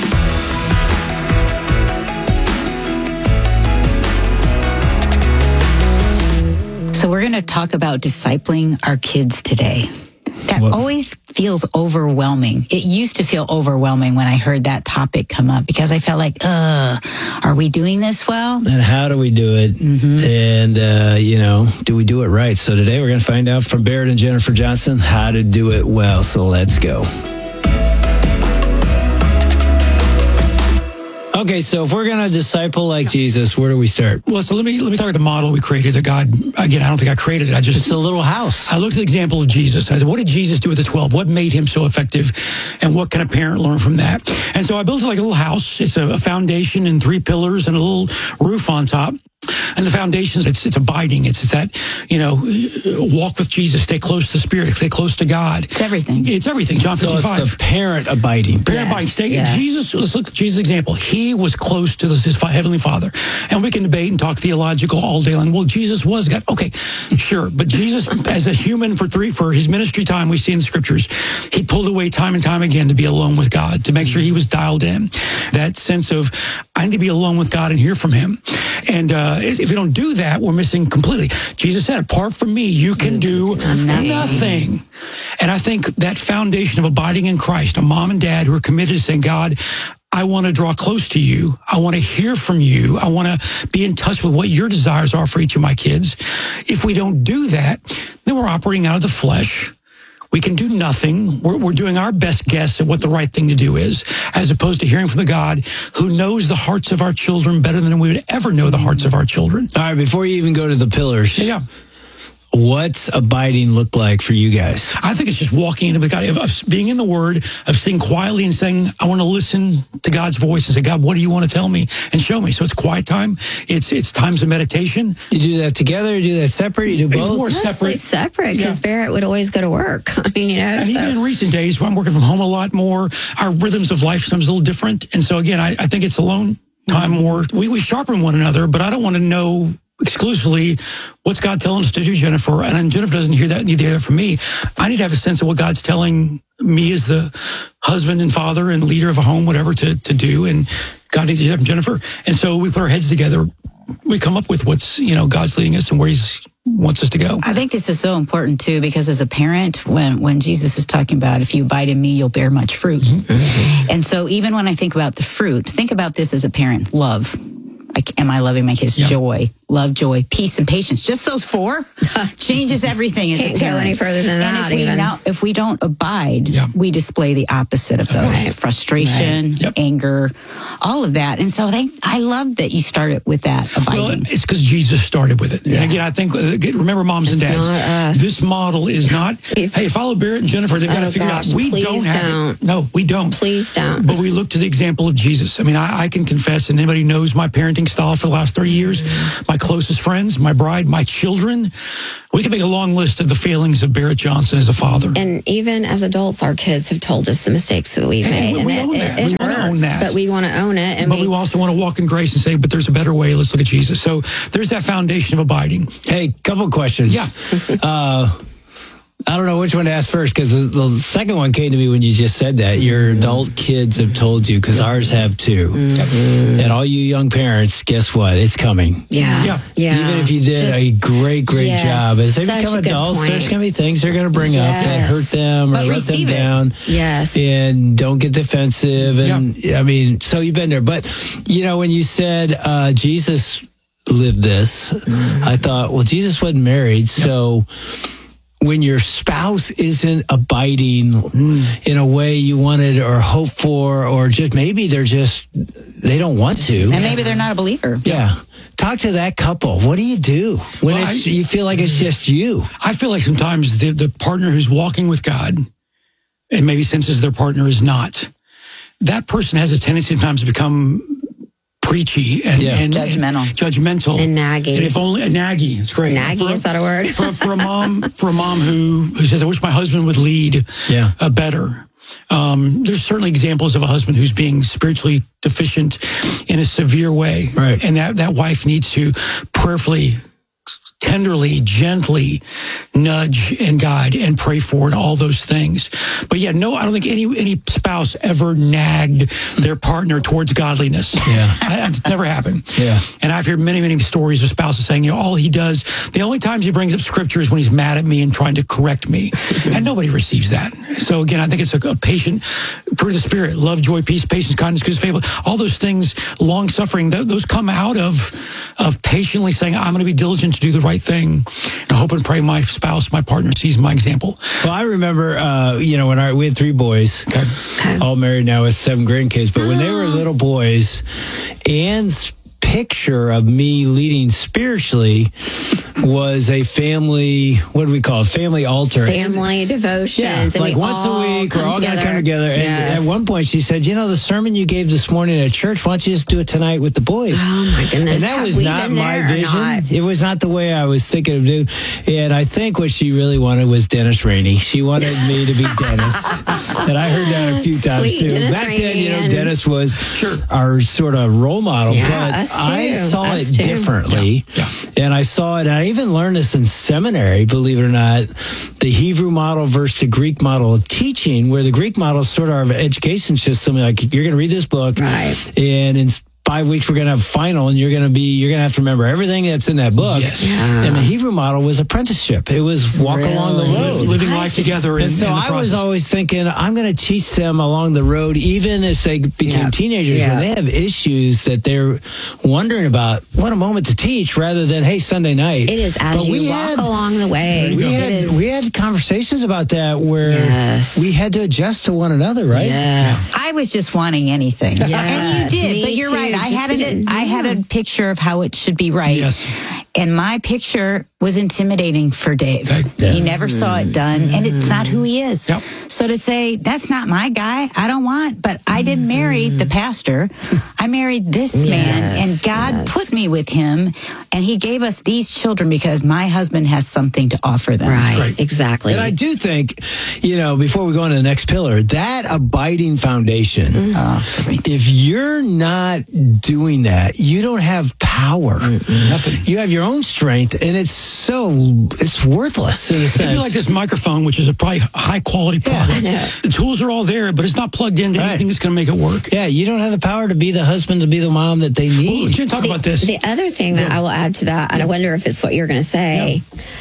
So we're going to talk about discipling our kids today. That always feels overwhelming. It used to feel overwhelming when I heard that topic come up because I felt like, are we doing this well? And how do we do it? And, do we do it right? So today we're going to find out from Barrett and Jennifer Johnson how to do it well. So let's go. Okay, so if we're going to disciple like Jesus, where do we start? Well, so let me talk about the model we created that God, again, I don't think I created it. It's a little house. I looked at the example of Jesus. I said, what did Jesus do with the 12? What made him so effective? And what can a parent learn from that? And so I built it like a little house. It's a foundation and 3 pillars and a little roof on top. And the foundation, it's abiding. It's that, walk with Jesus, stay close to the Spirit, stay close to God. It's everything. It's everything. John 55. So it's the parent abiding. Parent abiding. Jesus, let's look at Jesus' example. He was close to his Heavenly Father. And we can debate and talk theological all day long. Well, Jesus was God. Okay, sure. But Jesus, as a human for his ministry time, we see in the scriptures, he pulled away time and time again to be alone with God, to make sure he was dialed in. That sense of, I need to be alone with God and hear from him. And if we don't do that, we're missing completely. Jesus said, apart from me, you can do nothing. And I think that foundation of abiding in Christ, a mom and dad who are committed to saying, God, I want to draw close to you. I want to hear from you. I want to be in touch with what your desires are for each of my kids. If we don't do that, then we're operating out of the flesh. We can do nothing. We're doing our best guess at what the right thing to do is, as opposed to hearing from the God who knows the hearts of our children better than we would ever know the hearts of our children. All right, before you even go to the pillars. Yeah. What's abiding look like for you guys? I think it's just walking into God, of being in the Word, of sitting quietly and saying, I want to listen to God's voice and say, God, what do you want to tell me and show me? So it's quiet time. It's times of meditation. You do that together? You do that separate? You do both? It's more separate. Separate, because Barrett would always go to work. I mean, And even in recent days, when I'm working from home a lot more, our rhythms of life sometimes a little different. And so again, I think it's alone time more. We sharpen one another, but I don't want to know exclusively what's God telling us to do, Jennifer. And then Jennifer doesn't hear that, neither hear that from me. I need to have a sense of what God's telling me as the husband and father and leader of a home, whatever, to do. And God needs to hear that from Jennifer. And so we put our heads together. We come up with what's, God's leading us and where He's wants us to go. I think this is so important too, because as a parent, when Jesus is talking about, if you abide in me, you'll bear much fruit. And so even when I think about the fruit, think about this as a parent: love. Am I loving my kids? Yeah. Joy, love, joy, peace, and patience. Just those 4 changes everything as a parent. Can't go any further than that. And if we don't abide, we display the opposite of those. Right. Frustration, anger, all of that. And so I love that you started with that abiding. Well, it's because Jesus started with it. Yeah. And again, I think, remember, moms and dads, this model is not, hey, follow Barrett and Jennifer. They've got to figure it out. We don't have it. No, we don't. Please don't. But we look to the example of Jesus. I mean, I can confess, and anybody knows my parenting style for the last 30 years, my my closest friends, my bride, my children. We can make a long list of the failings of Barrett Johnson as a father. And even as adults, our kids have told us the mistakes that we've made. We own that. We want to own that. But we want to own it. And but we also want to walk in grace and say, but there's a better way. Let's look at Jesus. So there's that foundation of abiding. Hey, couple questions. Yeah. I don't know which one to ask first, because the second one came to me when you just said that. Your adult kids have told you, because ours have too. Mm-hmm. And all you young parents, guess what? It's coming. Yeah. Even if you did a great job, as they become adults, there's going to be things they're going to bring up that hurt them or let them down. Yes. And don't get defensive. And I mean, so you've been there. But, when you said Jesus lived this, I thought, well, Jesus wasn't married, so when your spouse isn't abiding in a way you wanted or hoped for, or just maybe they don't want to. And maybe they're not a believer. Yeah. Talk to that couple. What do you do when you feel like it's just you? I feel like sometimes the partner who's walking with God and maybe senses their partner is not, that person has a tendency sometimes to become preachy and judgmental and naggy. And if only naggy, it's great. Naggy, is that a word? for a mom who says, I wish my husband would lead better. There's certainly examples of a husband who's being spiritually deficient in a severe way. Right. And that wife needs to prayerfully, tenderly, gently nudge and guide and pray for and all those things. But I don't think any spouse ever nagged their partner towards godliness. It's never happened. Yeah. And I've heard many, many stories of spouses saying, all he does, the only times he brings up scripture is when he's mad at me and trying to correct me. And nobody receives that. So again, I think it's a patient fruit of the Spirit, love, joy, peace, patience, kindness, goodness, faith, all those things, long suffering, those come out of patiently saying, I'm going to be diligent to do the right thing, and I hope and pray my spouse, my partner, sees my example. Well, I remember, when we had 3 boys, all married now with 7 grandkids, but when they were little boys, Anne's picture of me leading spiritually was a family, what do we call it? Family altar. Family devotions. Yeah, and like once a week, we're all going to come together. And at one point she said, the sermon you gave this morning at church, why don't you just do it tonight with the boys? Oh my goodness. And that was not my vision. It was not the way I was thinking of doing. And I think what she really wanted was Dennis Rainey. She wanted me to be Dennis. And I heard that a few times too. Dennis Back Rainey then, Dennis was our sort of role model. Yeah, but I saw it differently. And I saw it, and I even learned this in seminary, believe it or not, the Hebrew model versus the Greek model of teaching, where the Greek model is sort of our education system. Like, you're going to read this book, and in 5 weeks we're going to have a final, and you're going to have to remember everything that's in that book. And the Hebrew model was apprenticeship. It was walk along the road, living life together. And so I was always thinking, I'm going to teach them along the road, even as they became teenagers, when they have issues that they're wondering about. What a moment to teach, rather than, hey, Sunday night. It is as you walk along the way. We had conversations about that where we had to adjust to one another, right? Yes. I was just wanting anything. And you did, but you're right. I had a picture of how it should be right. Yes. And my picture was intimidating for Dave. He never saw it done, and it's not who he is. Yep. So to say, that's not my guy, I don't want, but I didn't marry the pastor. I married this man, and God put me with him, and he gave us these children because my husband has something to offer them. Right, exactly. And I do think, before we go on to the next pillar, that abiding foundation, if you're not doing that, you don't have power. Nothing. You have your own strength, and it's worthless in a sense. It'd be like this microphone, which is a probably high quality product. I know. The tools are all there, but it's not plugged into anything that's going to make it work. Yeah, you don't have the power to be the husband, to be the mom that they need. Jen, talk about this. The other thing that I will add to that, and I wonder if it's what you're going to say.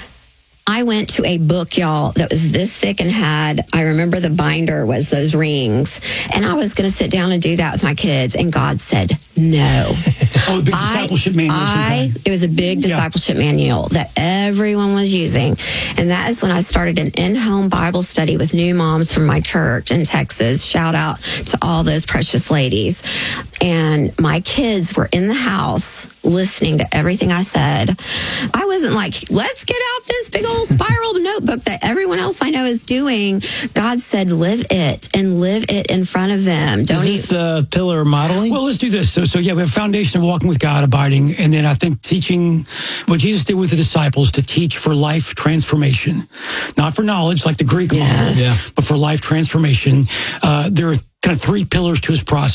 I went to a book, y'all, that was this thick and I remember the binder was those rings. And I was going to sit down and do that with my kids. And God said, no. Oh, the big discipleship manual. It was a big discipleship manual that everyone was using. And that is when I started an in-home Bible study with new moms from my church in Texas. Shout out to all those precious ladies. and my kids were in the house listening to everything I said, I wasn't like, let's get out this big old spiral notebook that everyone else I know is doing. God said, live it and live it in front of them. Is this the pillar of modeling? Well, let's do this. So yeah, we have a foundation of walking with God, abiding, and then I think teaching what Jesus did with the disciples to teach for life transformation, not for knowledge like the Greek model, but for life transformation. There are kind of three pillars to his process.